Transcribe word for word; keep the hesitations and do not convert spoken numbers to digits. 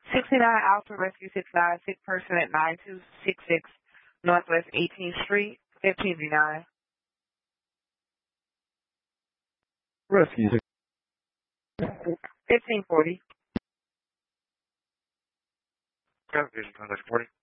sixty-nine Alpha Rescue six nine, sick person at nine two six six Northwest eighteenth Street, fifteen B nine. Rescue. fifteen forty. Vision contact forty.